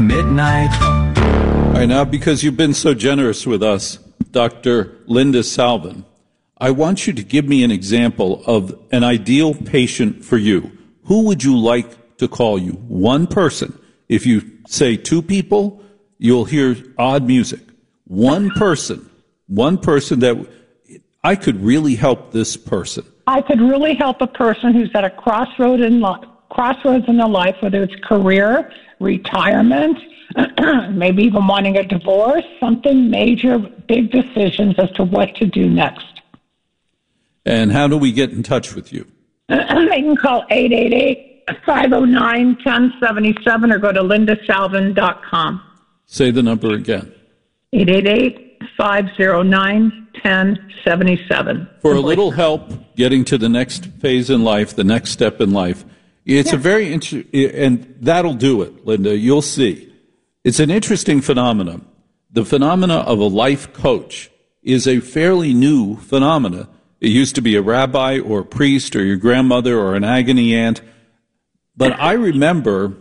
Midnight. All right, now because you've been so generous with us, Dr. Linda Salvin, I want you to give me an example of an ideal patient for you. Who would you like to call you? One person. If you say two people, you'll hear odd music. One person that I could really help this person. I could really help a person who's at a crossroads in their life, whether it's career, retirement, maybe even wanting a divorce, something major, big decisions as to what to do next. And how do we get in touch with you? They can call 888-509-1077 or go to lindasalvin.com. Say the number again. 888-509-1077. For a little help getting to the next phase in life, the next step in life, it's a very interesting, and that'll do it, Linda. You'll see. It's an interesting phenomenon. The phenomena of a life coach is a fairly new phenomena. It used to be a rabbi or a priest or your grandmother or an agony aunt. But I remember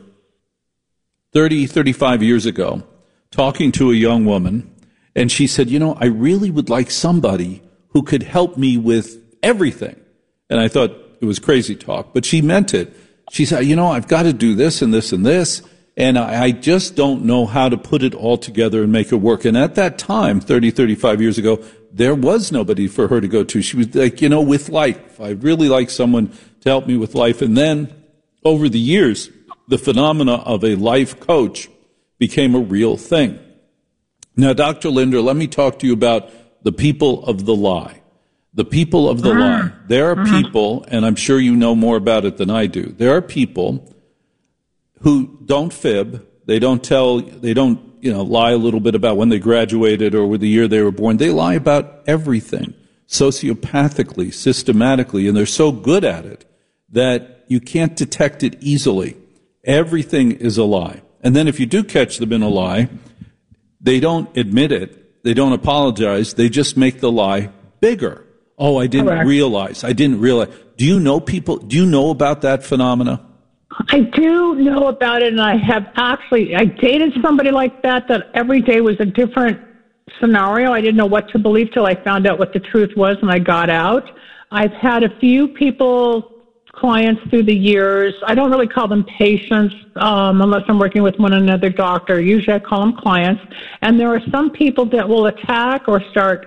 35 years ago talking to a young woman, and she said, I really would like somebody who could help me with everything. And I thought it was crazy talk, but she meant it. She said, I've got to do this and this and this, and I just don't know how to put it all together and make it work. And at that time, 35 years ago, there was nobody for her to go to. She was like, with life. I'd really like someone to help me with life. And then over the years, the phenomena of a life coach became a real thing. Now, Dr. Linder, let me talk to you about the people of the lie. The people of the lie. There are people, and I'm sure you know more about it than I do. There are people who don't fib. They don't lie a little bit about when they graduated or the year they were born. They lie about everything, sociopathically, systematically, and they're so good at it that you can't detect it easily. Everything is a lie. And then if you do catch them in a lie, they don't admit it. They don't apologize. They just make the lie bigger. Oh, I didn't realize. Do you know people? Do you know about that phenomena? I do know about it, and I dated somebody like that every day was a different scenario. I didn't know what to believe till I found out what the truth was, and I got out. I've had a few clients through the years. I don't really call them patients unless I'm working with another doctor. Usually I call them clients. And there are some people that will attack or start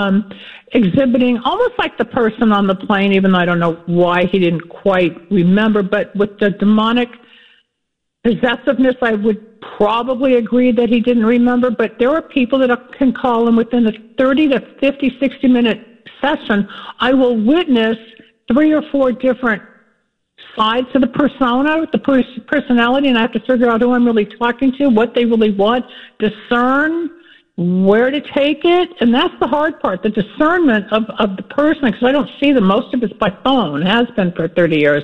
exhibiting almost like the person on the plane, even though I don't know why he didn't quite remember. But with the demonic possessiveness, I would probably agree that he didn't remember. But there are people that can call him within a 30 to 50, 60-minute session. I will witness 3 or 4 different sides to the persona, the personality, and I have to figure out who I'm really talking to, what they really want, discern where to take it, and that's the hard part, the discernment of the person, because I don't see them. Most of it's by phone, has been for 30 years.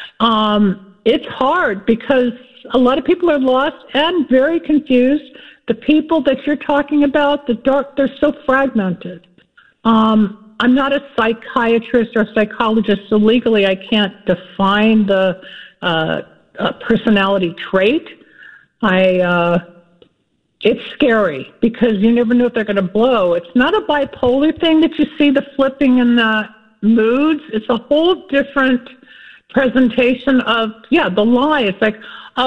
It's hard because a lot of people are lost and very confused. The people that you're talking about, they're so fragmented. I'm not a psychiatrist or psychologist, so legally I can't define the personality trait. It's scary because you never know if they're going to blow. It's not a bipolar thing that you see, the flipping in the moods. It's a whole different presentation of, the lie. It's like,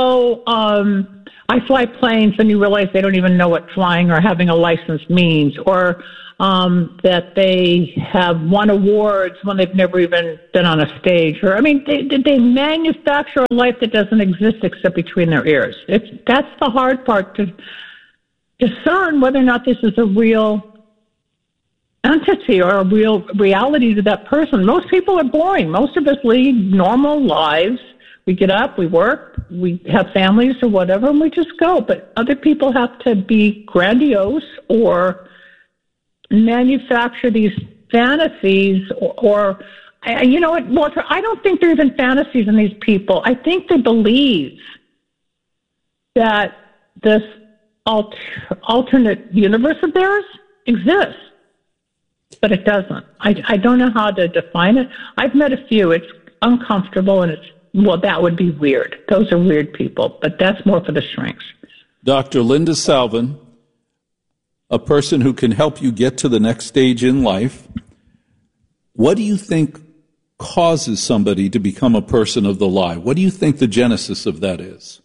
I fly planes, and you realize they don't even know what flying or having a license means, or that they have won awards when they've never even been on a stage. Or, they manufacture a life that doesn't exist except between their ears. That's the hard part, to discern whether or not this is a real entity or a real reality to that person. Most people are boring. Most of us lead normal lives. We get up, we work, we have families or whatever, and we just go. But other people have to be grandiose or manufacture these fantasies or you know what, Walter, I don't think there are even fantasies in these people. I think they believe that this alternate universe of theirs exists, but it doesn't. I don't know how to define it. I've met a few. It's uncomfortable, and that would be weird. Those are weird people, but that's more for the shrinks. Dr. Linda Salvin, a person who can help you get to the next stage in life. What do you think causes somebody to become a person of the lie? What do you think the genesis of that is?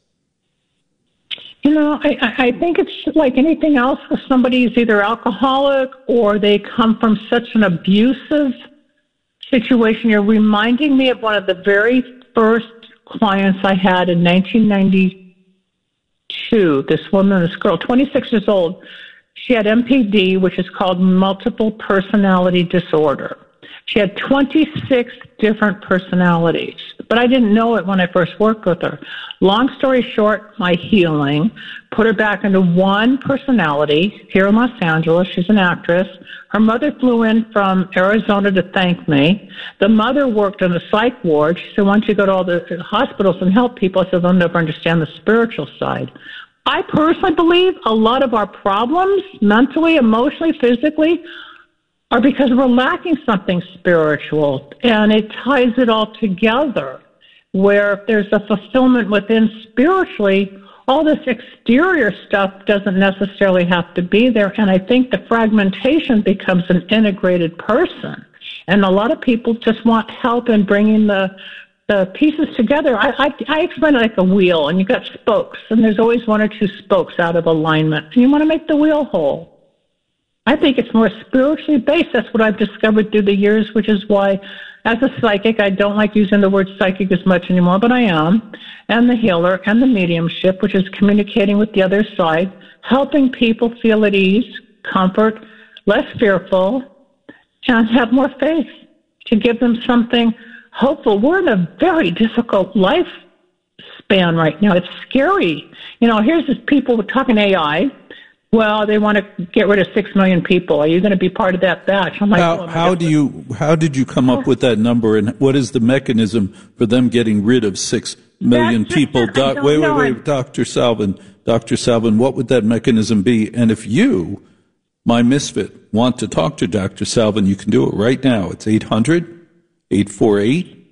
I think it's like anything else. If somebody is either alcoholic or they come from such an abusive situation. You're reminding me of one of the very first clients I had in 1992. This woman, this girl, 26 years old. She had MPD, which is called multiple personality disorder. She had 26 different personalities, but I didn't know it when I first worked with her. Long story short, my healing put her back into one personality here in Los Angeles. She's an actress. Her mother flew in from Arizona to thank me. The mother worked in a psych ward. She said, why don't you go to all the hospitals and help people? I said, they'll never understand the spiritual side. I personally believe a lot of our problems, mentally, emotionally, physically, are because we're lacking something spiritual, and it ties it all together, where if there's a fulfillment within spiritually, all this exterior stuff doesn't necessarily have to be there, and I think the fragmentation becomes an integrated person, and a lot of people just want help in bringing the pieces together. I explain it like a wheel, and you've got spokes, and there's always one or two spokes out of alignment, and you want to make the wheel whole. I think it's more spiritually based. That's what I've discovered through the years, which is why, as a psychic, I don't like using the word psychic as much anymore, but I am, and the healer, and the mediumship, which is communicating with the other side, helping people feel at ease, comfort, less fearful, and have more faith to give them something hopeful. We're in a very difficult life span right now. It's scary. Here's this people talking AI. Well, they want to get rid of 6 million people. Are you going to be part of that batch? I'm like, how did you come up with that number, and what is the mechanism for them getting rid of 6 million people? Wait, Dr. Salvin, what would that mechanism be? And if you, my misfit, want to talk to Dr. Salvin, you can do it right now. It's 800-848-9222,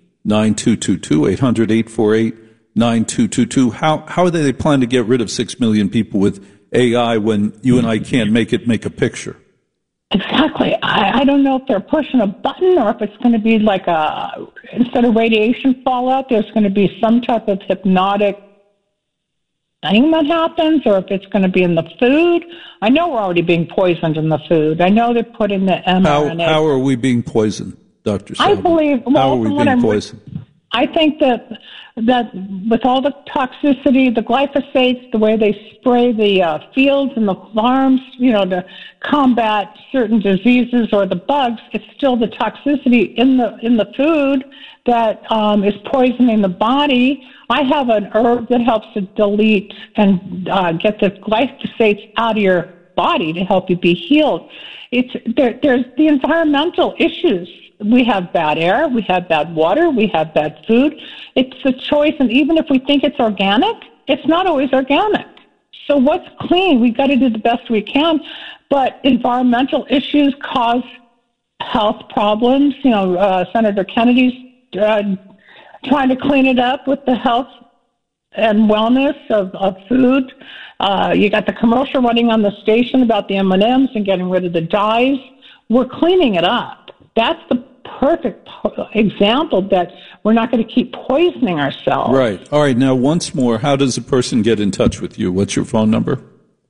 800-848-9222. How are they plan to get rid of 6 million people with AI when you and I can't make a picture? Exactly. I don't know if they're pushing a button or if it's going to be like instead of radiation fallout, there's going to be some type of hypnotic thing that happens, or if it's going to be in the food. I know we're already being poisoned in the food. I know they're putting the mRNA. How are we being poisoned, Dr. Salvin? I believe. How are we being poisoned? I think that with all the toxicity, the glyphosates, the way they spray the fields and the farms, to combat certain diseases or the bugs, it's still the toxicity in the food that is poisoning the body. I have an herb that helps to delete and get the glyphosates out of your body to help you be healed. There's the environmental issues. We have bad air, we have bad water, we have bad food. It's a choice, and even if we think it's organic, it's not always organic. So what's clean? We've got to do the best we can, but environmental issues cause health problems. Senator Kennedy's trying to clean it up with the health and wellness of food. You got the commercial running on the station about the M&Ms and getting rid of the dyes. We're cleaning it up. That's the perfect example that we're not going to keep poisoning ourselves. Right. All right. Now, once more, how does a person get in touch with you? What's your phone number?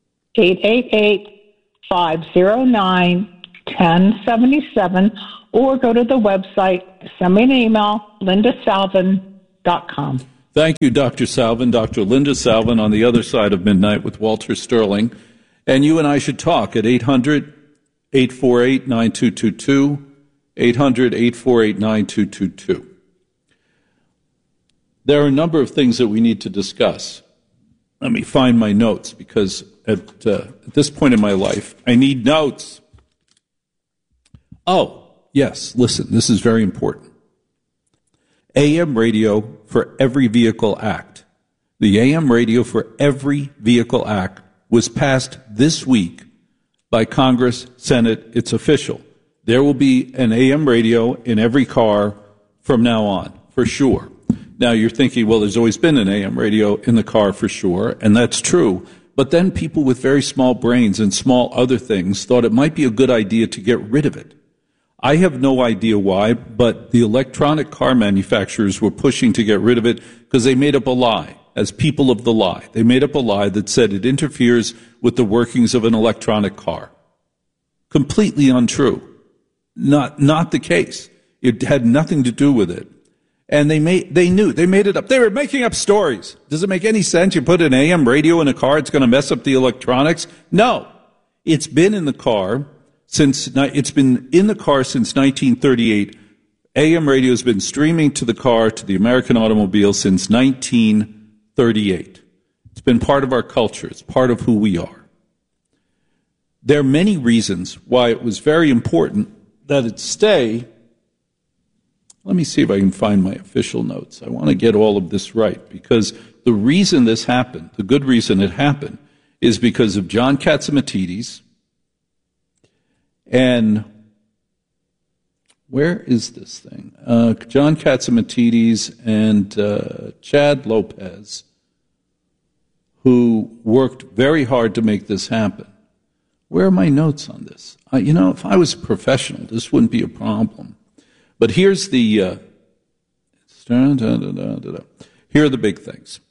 888-509-1077, or go to the website, send me an email, lindasalvin.com. Thank you, Dr. Salvin. Dr. Linda Salvin on the other side of midnight with Walter Sterling. And you and I should talk at 800-848-9222, 800-848-9222. There are a number of things that we need to discuss. Let me find my notes, because at this point in my life, I need notes. Oh, yes, listen, this is very important. AM radio for every vehicle act. The AM radio for every vehicle act was passed this week by Congress, Senate. It's official. There will be an AM radio in every car from now on, for sure. Now you're thinking, well, there's always been an AM radio in the car for sure, and that's true. But then people with very small brains and small other things thought it might be a good idea to get rid of it. I have no idea why, but the electronic car manufacturers were pushing to get rid of it because they made up a lie, as people of the lie. They made up a lie that said it interferes with the workings of an electronic car. Completely untrue. Not the case. It had nothing to do with it. And they made it up. They were making up stories. Does it make any sense? You put an AM radio in a car, it's going to mess up the electronics? No. It's been in the car since 1938. AM radio has been streaming to the car, to the American automobile, since 1938. It's been part of our culture. It's part of who we are. There are many reasons why it was very important that it stay. Let me see if I can find my official notes. I want to get all of this right, because the reason this happened, the good reason it happened, is because of John Catsimatidis and where is this thing? John Catsimatidis and Chad Lopez, who worked very hard to make this happen. Where are my notes on this? If I was a professional, this wouldn't be a problem. But here's the here are the big things.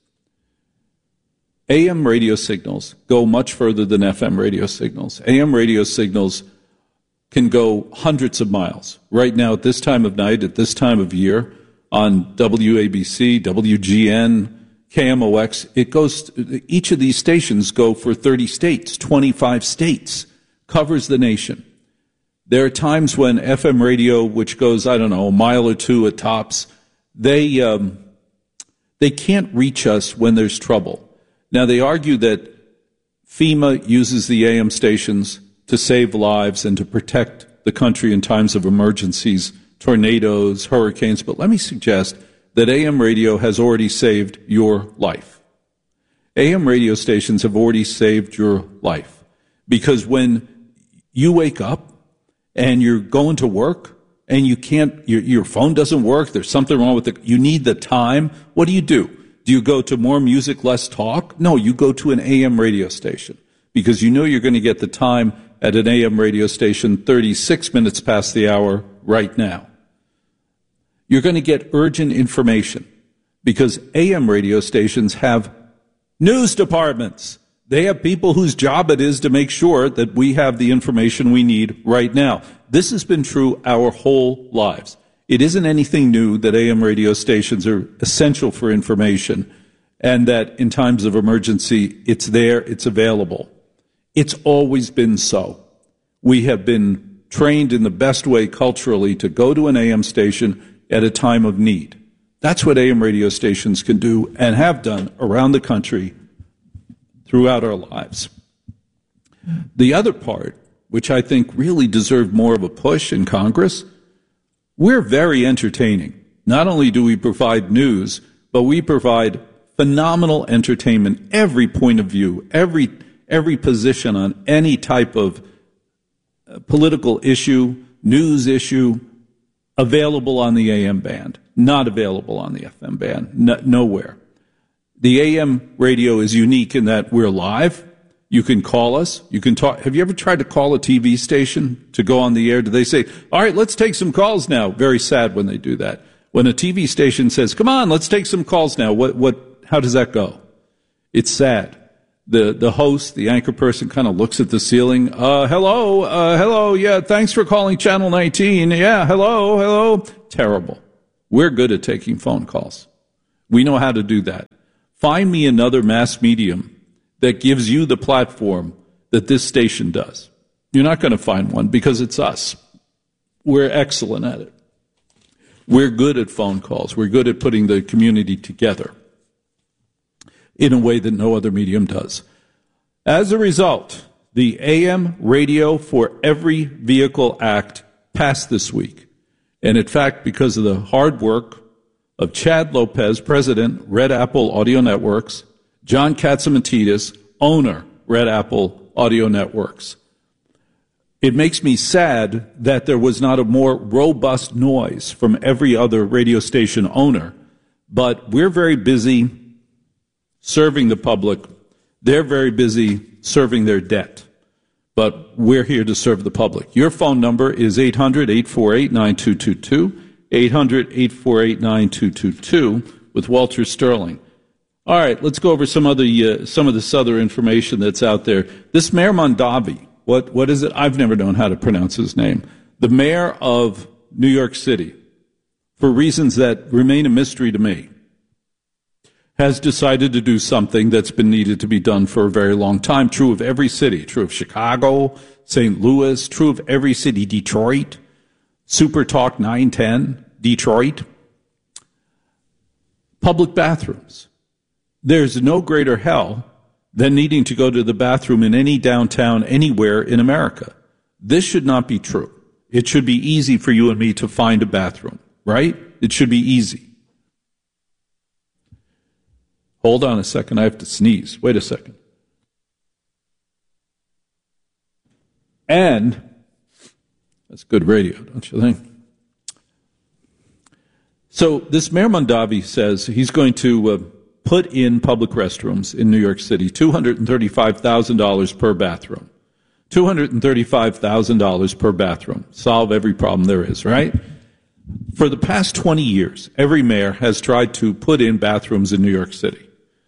AM radio signals go much further than FM radio signals. AM radio signals can go hundreds of miles. Right now, at this time of night, at this time of year, on WABC, WGN, KMOX, each of these stations go for 30 states, 25 states, covers the nation. There are times when FM radio, which goes, a mile or two at tops, they can't reach us when there's trouble. Now, they argue that FEMA uses the AM stations to save lives and to protect the country in times of emergencies, tornadoes, hurricanes. But let me suggest that AM radio has already saved your life. AM radio stations have already saved your life. Because when you wake up and you're going to work and you can't, your phone doesn't work, there's something wrong with it, you need the time, what do? Do you go to more music, less talk? No, you go to an AM radio station because you know you're going to get the time at an AM radio station 36 minutes past the hour right now. You're going to get urgent information because AM radio stations have news departments. They have people whose job it is to make sure that we have the information we need right now. This has been true our whole lives. It isn't anything new that AM radio stations are essential for information and that in times of emergency, it's there, it's available. It's always been so. We have been trained in the best way culturally to go to an AM station at a time of need. That's what AM radio stations can do and have done around the country throughout our lives. The other part, which I think really deserved more of a push in Congress, we're very entertaining. Not only do we provide news, but we provide phenomenal entertainment, every point of view, every position on any type of political issue, news issue, available on the AM band, not available on the FM band, nowhere. The AM radio is unique in that we're live. You can call us. You can talk. Have you ever tried to call a TV station to go on the air? Do they say, all right, let's take some calls now? Very sad when they do that. When a TV station says, come on, let's take some calls now, how does that go? It's sad. The host, the anchor person kind of looks at the ceiling. Hello, yeah, thanks for calling Channel 19. Yeah, hello. Terrible. We're good at taking phone calls. We know how to do that. Find me another mass medium that gives you the platform that this station does. You're not going to find one because it's us. We're excellent at it. We're good at phone calls. We're good at putting the community together in a way that no other medium does. As a result, the AM Radio for Every Vehicle Act passed this week. And in fact, because of the hard work of Chad Lopez, President, Red Apple Audio Networks, John Catsimatidis, owner, Red Apple Audio Networks. It makes me sad that there was not a more robust noise from every other radio station owner, but we're very busy serving the public. They're very busy serving their debt. But we're here to serve the public. Your phone number is 800-848-9222, 800-848-9222 with Walter Sterling. All right, let's go over some of this other information that's out there. This Mayor Mondavi, what is it? I've never known how to pronounce his name. The mayor of New York City, for reasons that remain a mystery to me, has decided to do something that's been needed to be done for a very long time. True of every city. True of Chicago, St. Louis. True of every city. Detroit. Super Talk 910. Detroit. Public bathrooms. There's no greater hell than needing to go to the bathroom in any downtown anywhere in America. This should not be true. It should be easy for you and me to find a bathroom, right? It should be easy. Hold on a second. I have to sneeze. Wait a second. And that's good radio, don't you think? So this Mayor Mondavi says he's going to put in public restrooms in New York City, $235,000 per bathroom. $235,000 per bathroom. Solve every problem there is, right? For the past 20 years, every mayor has tried to put in bathrooms in New York City.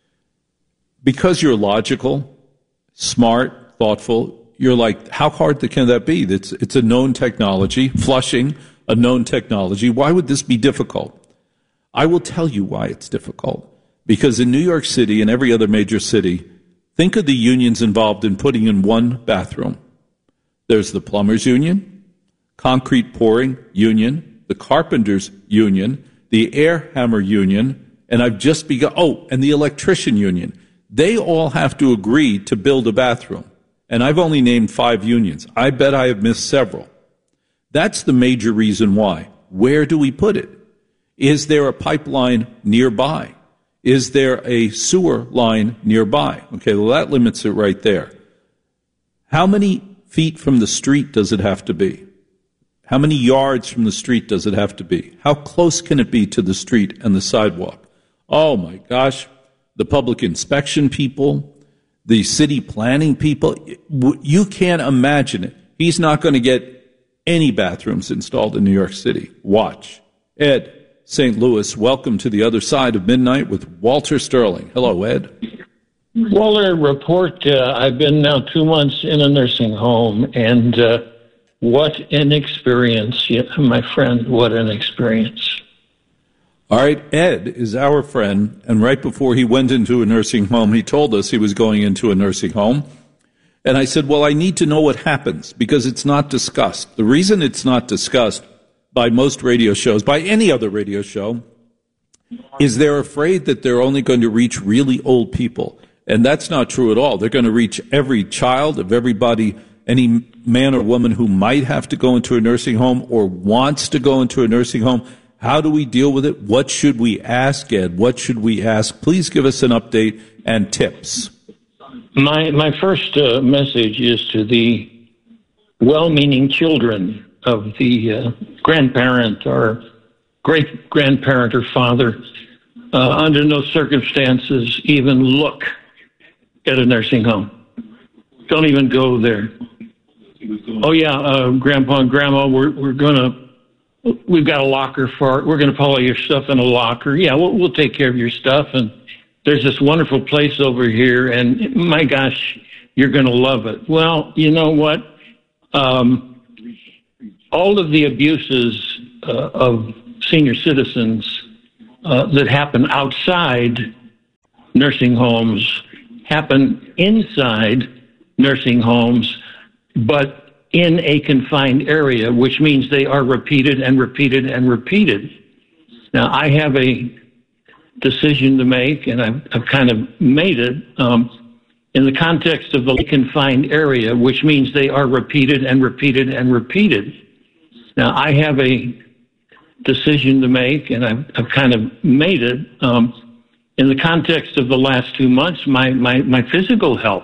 Because you're logical, smart, thoughtful, you're like, how hard can that be? It's a known technology. Flushing, a known technology. Why would this be difficult? I will tell you why it's difficult. Because in New York City and every other major city, think of the unions involved in putting in one bathroom. There's the plumbers union, concrete pouring union, the carpenters union, the air hammer union, and I've just begun, and the electrician union. They all have to agree to build a bathroom. And I've only named 5 unions. I bet I have missed several. That's the major reason why. Where do we put it? Is there a pipeline nearby? Is there a sewer line nearby? Okay, well, that limits it right there. How many feet from the street does it have to be? How many yards from the street does it have to be? How close can it be to the street and the sidewalk? Oh, my gosh. The public inspection people, the city planning people, you can't imagine it. He's not going to get any bathrooms installed in New York City. Watch. Ed, St. Louis, welcome to the other side of midnight with Walter Sterling. Hello, Ed. Walter, report, I've been now 2 months in a nursing home, and what an experience, my friend, what an experience. All right, Ed is our friend, and right before he went into a nursing home, he told us he was going into a nursing home. And I said, well, I need to know what happens, because it's not discussed. The reason it's not discussed by most radio shows, by any other radio show, is they're afraid that they're only going to reach really old people. And that's not true at all. They're going to reach every child of everybody, any man or woman who might have to go into a nursing home or wants to go into a nursing home. How do we deal with it? What should we ask, Ed? What should we ask? Please give us an update and tips. My first message is to the well-meaning children of the grandparent or great-grandparent or father. Under no circumstances even look at a nursing home. Don't even go there. Oh, yeah, Grandpa and Grandma, we've got a locker for it. We're going to put all your stuff in a locker. Yeah, we'll take care of your stuff. And there's this wonderful place over here, and my gosh, you're going to love it. Well, you know what? All of the abuses of senior citizens that happen outside nursing homes happen inside nursing homes, but in a confined area, which means they are repeated and repeated and repeated. Now, I have a decision to make, and I've kind of made it in the context of the confined area, which means they are repeated and repeated and repeated. Now, I have a decision to make, and I've kind of made it in the context of the last 2 months. My physical health